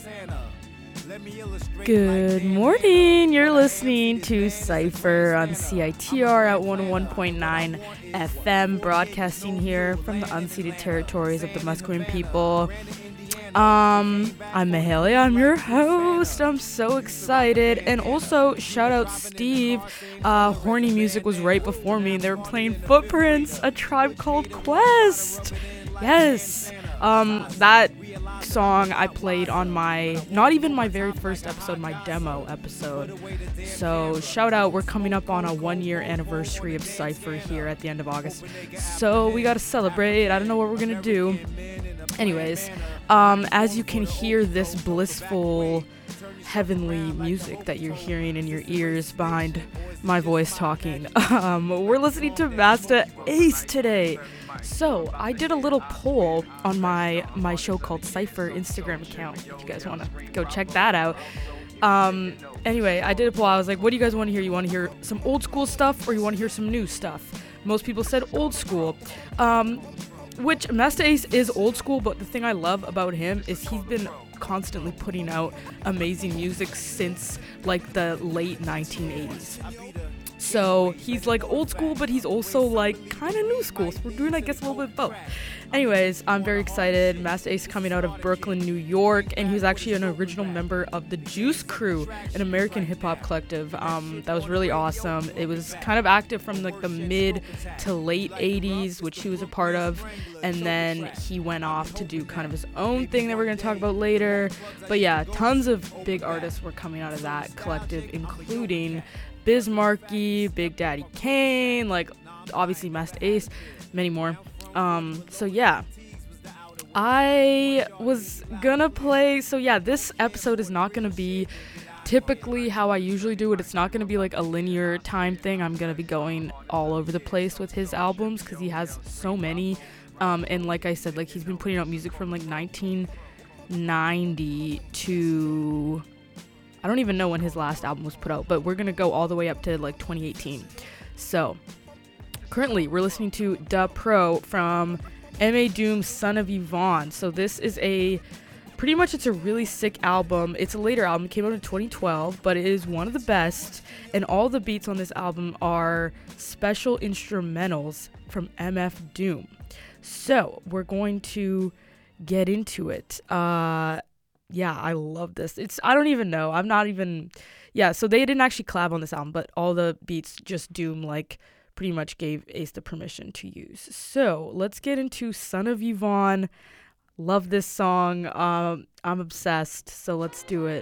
Good morning. You're listening to Cypher on CITR at 101.9 FM, broadcasting here from the unceded territories of the Musqueam people. I'm Mahalia. I'm your host. I'm so excited. And also, shout out Steve. Horny Music was right before me. They were playing Footprints, A Tribe Called Quest. Yes. That song I played on not even my very first episode, my demo episode. So shout out, we're coming up on a 1-year anniversary of Cypher here at the end of August. So we gotta celebrate. I don't know what we're gonna do. Anyways, as you can hear this blissful, heavenly music that you're hearing in your ears behind my voice talking, we're listening to Masta Ace today. So I did a little poll on my show called Cypher Instagram account. If you guys want to go check that out. Anyway, I did a poll. I was like, what do you guys want to hear? You want to hear some old school stuff or you want to hear some new stuff? Most people said old school. Which Masta Ace is old school, but the thing I love about him is he's been constantly putting out amazing music since like the late 1980s. So he's like old school, but he's also like kind of new school. So we're doing, I guess, a little bit of both. Anyways, I'm very excited. Masta Ace coming out of Brooklyn, New York, and he was actually an original member of the Juice Crew, an American hip hop collective. That was really awesome. It was kind of active from like the mid to late 80s, which he was a part of, and then he went off to do kind of his own thing that we're going to talk about later. But yeah, tons of big artists were coming out of that collective, including Biz Markie, Big Daddy Kane, like obviously Masta Ace, many more. So yeah, I was gonna play. So yeah, this episode is not gonna be typically how I usually do it. It's not gonna be like a linear time thing. I'm gonna be going all over the place with his albums because he has so many. And like I said, like he's been putting out music from like 1990 to, I don't even know when his last album was put out, but we're gonna go all the way up to like 2018. So currently we're listening to Da Pro from M.A. Doom's Son of Yvonne. So this is pretty much it's a really sick album. It's a later album. It came out in 2012, but it is one of the best. And all the beats on this album are special instrumentals from MF Doom. So we're going to get into it. Yeah, I love this. I don't even know. I'm not even, yeah, so they didn't actually collab on this album, but all the beats just Doom, like, pretty much gave Ace the permission to use. So let's get into Son of Yvonne. Love this song. I'm obsessed, so let's do it.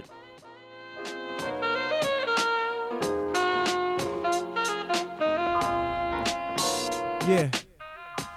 Yeah.